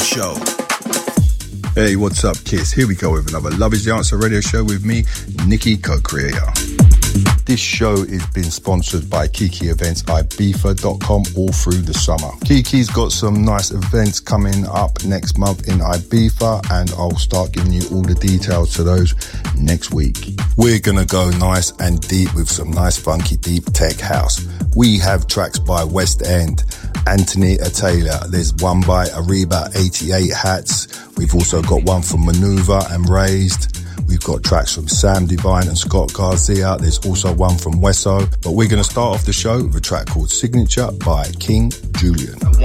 Show. Hey, what's up, Kiss? Here we go with another Love is the Answer radio show with me, Nikki, co-creator. This show is being sponsored by Kiki Events, Ibiza.com all through the summer. Kiki's got some nice events coming up next month in Ibiza, and I'll start giving you all the details to those next week. We're going to go nice and deep with some nice funky deep tech house. We have tracks by West End, Anthony Taylor. There's one by Ariba 88 Hats. We've also got one from Maneuver and Raised. We've got tracks from Sam Divine and Scott Garcia. There's also one from Wesso. But we're going to start off the show with a track called Signature by King Julian.